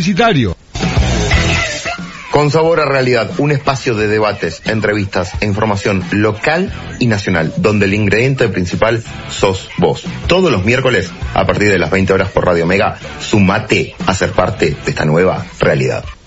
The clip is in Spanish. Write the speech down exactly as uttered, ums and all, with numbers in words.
publicitario. Con Sabor a Realidad, un espacio de debates, entrevistas e información local y nacional, donde el ingrediente principal sos vos. Todos los miércoles, a partir de las veinte horas por Radio Mega, sumate a ser parte de esta nueva realidad.